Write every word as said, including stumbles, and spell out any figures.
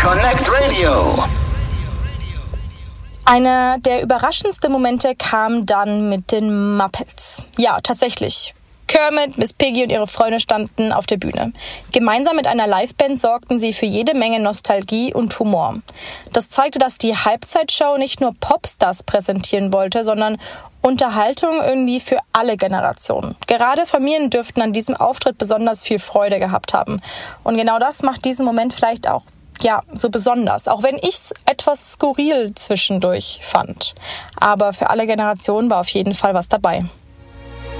Connect Radio. Einer der überraschendsten Momente kam dann mit den Muppets. Ja, tatsächlich. Kermit, Miss Piggy und ihre Freunde standen auf der Bühne. Gemeinsam mit einer Liveband sorgten sie für jede Menge Nostalgie und Humor. Das zeigte, dass die Halbzeitshow nicht nur Popstars präsentieren wollte, sondern Unterhaltung irgendwie für alle Generationen. Gerade Familien dürften an diesem Auftritt besonders viel Freude gehabt haben. Und genau das macht diesen Moment vielleicht auch ja, so besonders, auch wenn ich es etwas skurril zwischendurch fand. Aber für alle Generationen war auf jeden Fall was dabei.